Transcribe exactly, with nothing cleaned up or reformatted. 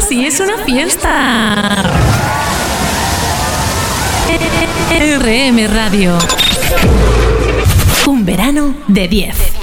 sí es una fiesta. R M Radio. Un verano de diez.